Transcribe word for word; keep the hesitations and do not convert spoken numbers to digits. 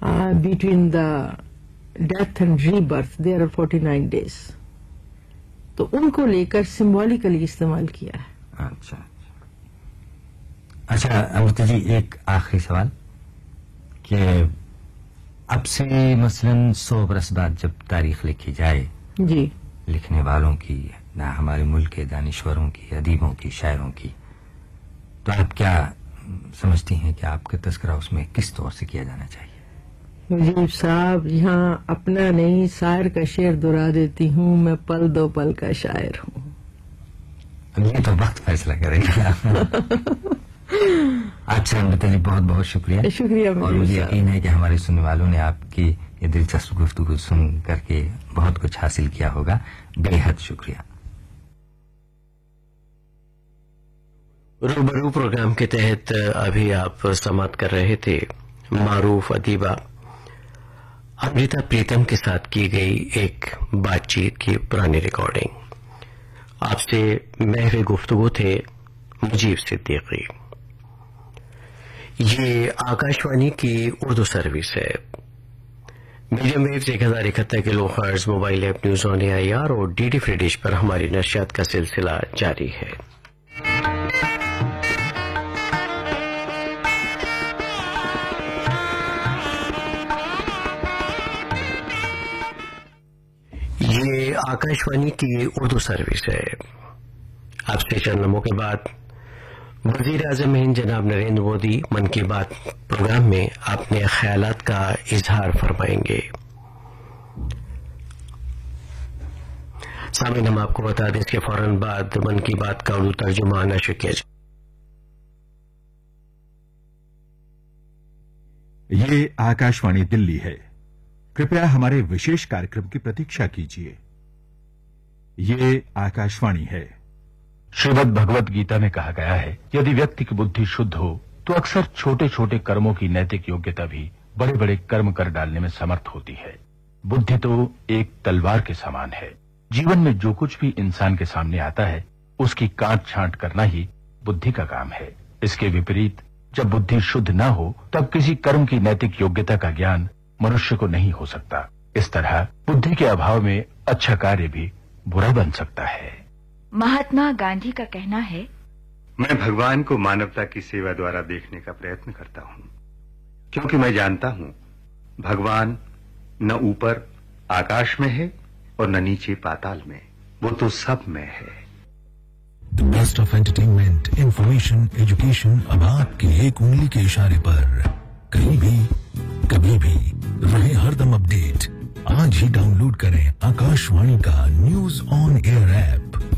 Between the death and rebirth there are forty nine days, तो उनको लेकर symbolically इस्तेमाल किया है। अच्छा अच्छा अमृता जी, एक आखिरी सवाल कि अब से मसलन सौ बरस बाद जब तारीख लिखी जाए जी, लिखने वालों की, ना हमारे मुल्क के दानिश्वरों की, अदीबों की, शायरों की, तो आप क्या समझती हैं कि आपका तस्करा उसमें किस तौर से किया जाना चाहिए? मुजीब साहब, यहाँ अपना नहीं शायर का शेर दोहरा देती हूँ, मैं पल दो पल का शायर हूँ। ये तो वक्त फैसला करेगा। अच्छा अमृता जी, बहुत बहुत शुक्रिया। शुक्रिया। और मुझे यकीन है कि हमारे सुनने वालों ने आपकी ये दिलचस्प गुफ्तगू सुन करके बहुत कुछ हासिल किया होगा। बेहद शुक्रिया। रूबरू प्रोग्राम के तहत अभी आप समाप्त कर रहे थे मारूफ अदीबा अमृता प्रीतम के साथ की गई एक बातचीत की पुरानी रिकॉर्डिंग। आपसे महरे गुफ्तगू थे मुजीब सिद्दीकी। ये आकाशवाणी की उर्दू सर्विस है। मीडियम वेव्स एक हजार इकहत्तर kilo hertz, mobile app news on AIR और डीडी फ्री डिश पर हमारी नशियात का सिलसिला जारी है। ये आकाशवाणी की उर्दू सर्विस है। आपसे चंद लम्हों के बाद वजीर आजम हिंद जनाब नरेंद्र मोदी मन की बात प्रोग्राम में अपने ख्यालात का इजहार फरमाएंगे। सामीन, हम आपको बता दें इसके फौरन बाद मन की बात का उर्दू तर्जुमा नशर किया जाए। ये आकाशवाणी दिल्ली है। कृपया हमारे विशेष कार्यक्रम की प्रतीक्षा कीजिए। ये आकाशवाणी है। श्रीमद् भगवत गीता में कहा गया है, यदि व्यक्ति की बुद्धि शुद्ध हो तो अक्सर छोटे छोटे कर्मों की नैतिक योग्यता भी बड़े बड़े कर्म कर डालने में समर्थ होती है। बुद्धि तो एक तलवार के समान है। जीवन में जो कुछ भी इंसान के सामने आता है उसकी काट छांट करना ही बुद्धि का काम है। इसके विपरीत जब बुद्धि शुद्ध न हो तब किसी कर्म की नैतिक योग्यता का ज्ञान मनुष्य को नहीं हो सकता। इस तरह बुद्धि के अभाव में अच्छा कार्य भी बुरा बन सकता है। महात्मा गांधी का कहना है, मैं भगवान को मानवता की सेवा द्वारा देखने का प्रयत्न करता हूं, क्योंकि मैं जानता हूं भगवान न ऊपर आकाश में है और न नीचे पाताल में, वो तो सब में है। The best of entertainment, information, education अब आपके एक उंगली के इशारे पर, कहीं भी कभी भी रहे हरदम अपडेट। आज ही डाउनलोड करें आकाशवाणी का न्यूज ऑन एयर ऐप।